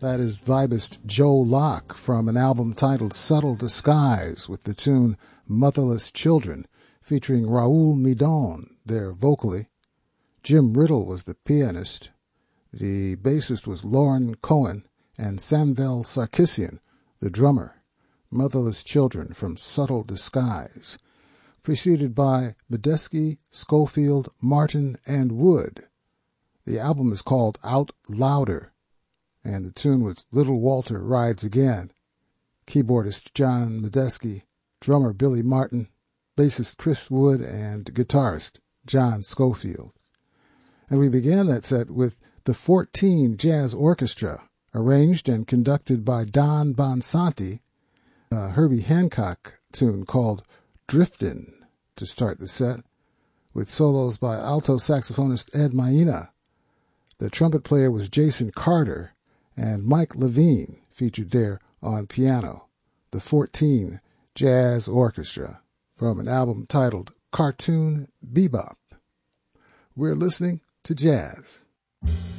That is vibist Joe Locke from an album titled Subtle Disguise with the tune Motherless Children, featuring Raoul Midon there vocally. Jim Riddle was the pianist. The bassist was Lauren Cohen, and Samvel Sarkisian, the drummer. Motherless Children from Subtle Disguise, preceded by Medeski, Schofield, Martin, and Wood. The album is called Out Louder, and the tune was Little Walter Rides Again. Keyboardist John Medeski, drummer Billy Martin, bassist Chris Wood, and guitarist John Schofield. And we began that set with the 14 Jazz Orchestra, arranged and conducted by Don Bonsanti, a Herbie Hancock tune called Driftin' to start the set, with solos by alto saxophonist Ed Maina. The trumpet player was Jason Carter, and Mike Levine featured there on piano. The 14 Jazz Orchestra from an album titled Cartoon Bebop. We're listening to jazz.